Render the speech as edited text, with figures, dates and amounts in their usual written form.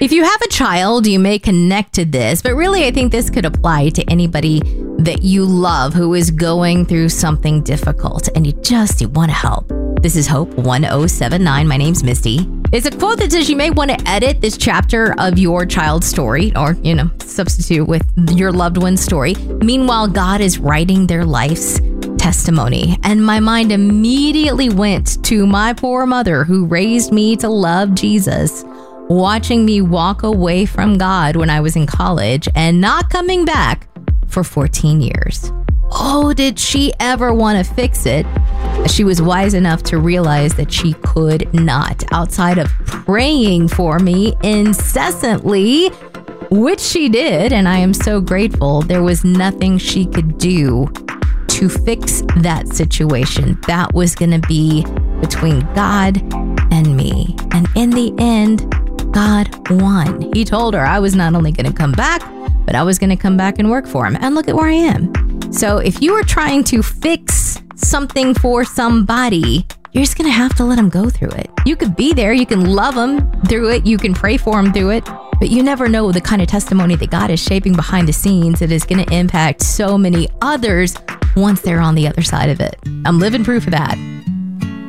If you have a child, you may connect to this, but really I think this could apply to anybody that you love who is going through something difficult and you want to help. This is Hope 1079. My name's Misty. It's a quote that says you may want to edit this chapter of your child's story or, substitute with your loved one's story. Meanwhile, God is writing their life's testimony. And my mind immediately went to my poor mother who raised me to love Jesus, watching me walk away from God when I was in college and not coming back for 14 years. Oh, did she ever want to fix it? She was wise enough to realize that she could not, outside of praying for me incessantly, which she did, and I am so grateful. There was nothing she could do to fix that situation. That was going to be between God and me. And in the end, God won. He told her I was not only going to come back, but I was going to come back and work for him. And look at where I am. So if you are trying to fix something for somebody, you're just going to have to let them go through it. You could be there. You can love them through it. You can pray for them through it. But you never know the kind of testimony that God is shaping behind the scenes that is going to impact so many others once they're on the other side of it. I'm living proof of that.